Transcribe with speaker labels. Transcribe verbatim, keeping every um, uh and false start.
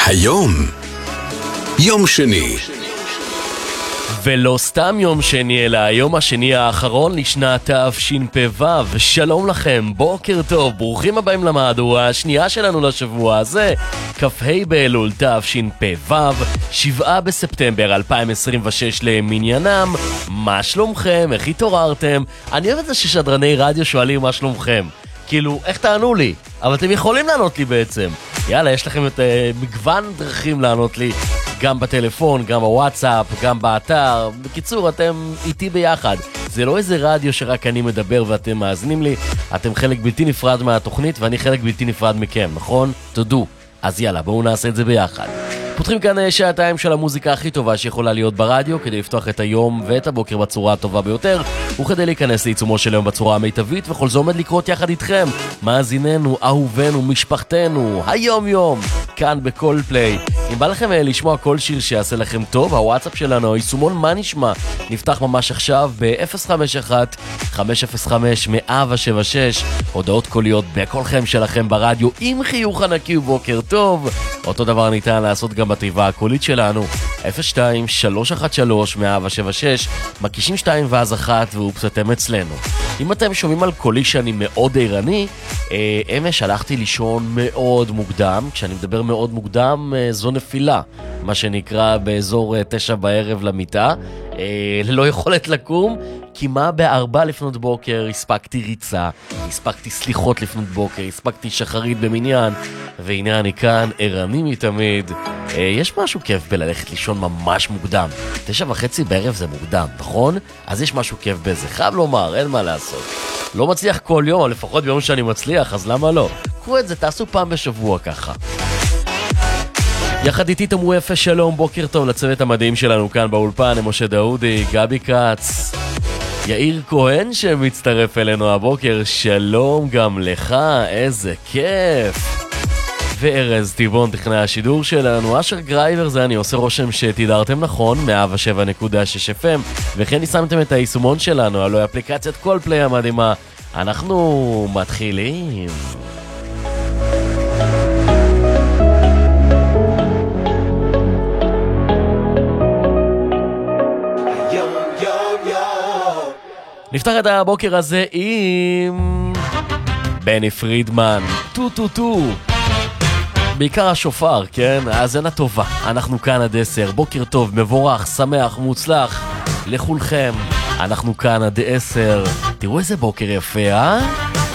Speaker 1: היום, יום שני.
Speaker 2: ולא סתם יום שני, אלא היום השני האחרון לשנת תשפ"ו. שלום לכם, בוקר טוב, ברוכים הבאים למהדורה השנייה שלנו לשבוע הזה, כ"ה באלול תשפ"ו, שבעה בספטמבר אלפיים עשרים ושש למניינם. מה שלומכם? איך התעוררתם? אני אוהב את זה ששדרני רדיו שואלים מה שלומכם. כאילו, איך תענו לי? אבל אתם יכולים לענות לי בעצם. יאללה, יש לכם את uh, מגוון דרכים לענות לי, גם בטלפון, גם בוואטסאפ, גם באתר. בקיצור, אתם איתי ביחד. זה לא איזה רדיו שרק אני מדבר ואתם מאזינים לי. אתם חלק בלתי נפרד מהתוכנית ואני חלק בלתי נפרד מכם, נכון? תודו. אז יאללה, בואו נעשה את זה ביחד. פותחים כאן שעתיים של המוזיקה הכי טובה שיכולה להיות ברדיו, כדי לפתוח את היום ואת הבוקר בצורה הטובה ביותר, וכדי להיכנס לעיצומו של היום בצורה המיטבית, וכל זה עומד לקרות יחד איתכם, מאזיננו, אהובנו, משפחתנו, היום יום, כאן בכל פליי. אם בא לכם לשמוע כל שיר שיעשה לכם טוב, הוואטסאפ שלנו, יישומון מה נשמע, נפתח ממש עכשיו ב-אפס חמש אחת חמש אפס חמש אפס אפס שבע שש, הודעות קוליות בקולכם שלכם ברדיו עם חיוך ענקי ובוקר טוב. אותו דבר ניתן לעשות גם בתיבה הקולית שלנו, אפס שתיים שלוש אחת שלוש אפס אפס שבע שש, מקישים שתיים ואז אחת ואופס אתם אצלנו. אם אתם שומעים על קולי שאני מאוד עירני, אה, אמש הלכתי לישון מאוד מוקדם. כשאני מדבר מאוד מוקדם, אה, זו נפילה, מה שנקרא באזור אה, תשע בערב למיטה, אה, ללא יכולת לקום, כי מה בארבע לפנות בוקר הספקתי ריצה, הספקתי סליחות לפנות בוקר, הספקתי שחרית במניין, והנה אני כאן עירני מתמיד. אה, יש משהו כיף בללכת לישון ממש מוקדם. תשע וחצי בערב זה מוקדם, נכון? אז יש משהו כיף בזה, חייב לומר, אין מה לעשות. לא מצליח כל יום, לפחות ביום שאני מצליח, אז למה לא? קחו את זה, תעשו פעם בשבוע ככה. יחד איתי תאמרו יפה שלום, בוקר טוב לצוות המדהים שלנו כאן באולפן, משה דאודי, גבי קץ, יאיר כהן שמצטרף אלינו הבוקר, שלום גם לך, איזה כיף. וארז טיבון, תכנאי השידור שלנו, אשר גרייבר זה אני, עושה רושם שתידרתם נכון, מאה שבע נקודה שש אף אם, וכן ניסמתם את היישומון שלנו, הלוא אפליקציית כל פליי המדהימה. אנחנו מתחילים. נפתח את הבוקר הזה עם בני פרידמן, טו טו טו, בעיקר השופר, כן? האזנה טובה, אנחנו כאן עד עשר, בוקר טוב, מבורך, שמח, מוצלח לכולכם, אנחנו כאן עד עשר. תראו איזה בוקר יפה, אה?